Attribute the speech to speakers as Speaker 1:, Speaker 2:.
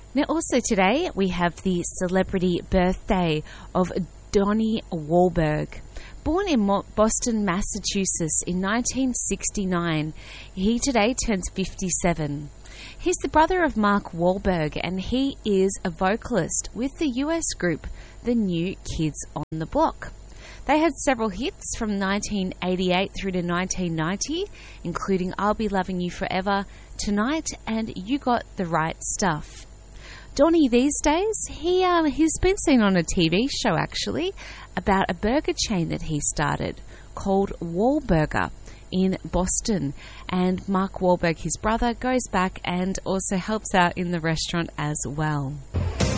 Speaker 1: Now, also today, we have the celebrity birthday of Donnie Wahlberg. Born in Boston, Massachusetts in 1969, he today turns 57. He's the brother of Mark Wahlberg, and he is a vocalist with the US group The New Kids on the Block. They had several hits from 1988 through to 1990, including I'll Be Loving You Forever, Tonight, and You Got the Right Stuff. Donnie these days, he's been seen on a TV show actually about a burger chain that he started called Wahlburger in Boston, and Mark Wahlberg, his brother, goes back and also helps out in the restaurant as well.